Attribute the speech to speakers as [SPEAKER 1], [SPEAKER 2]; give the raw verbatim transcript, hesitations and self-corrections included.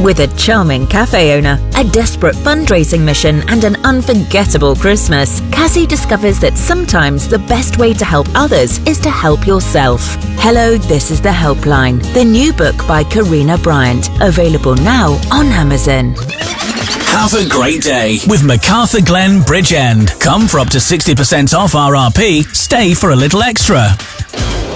[SPEAKER 1] With a charming cafe owner, a desperate fundraising mission, and an unforgettable Christmas, Cassie discovers that sometimes the best way to help others is to help yourself. Hello, This is the Helpline, the new book by Karina Bryant, available now on Amazon.
[SPEAKER 2] Have a great day with MacArthur Glen Bridgend. Come for up to sixty percent off R R P, stay for a little extra.